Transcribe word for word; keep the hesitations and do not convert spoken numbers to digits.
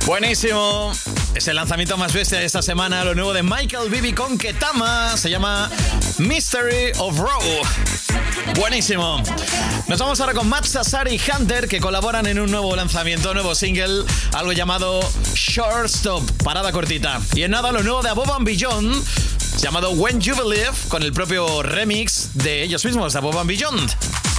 Buenísimo. Es el lanzamiento más bestia de esta semana, lo nuevo de Michael Bibi con Ketama. Se llama Mystery of Row. Buenísimo. Nos vamos ahora con Matt Sassari y Hunter, que colaboran en un nuevo lanzamiento, nuevo single, algo llamado Shortstop, parada cortita. Y en nada, lo nuevo de Above and Beyond, llamado When You Believe, con el propio remix de ellos mismos, de Above and Beyond.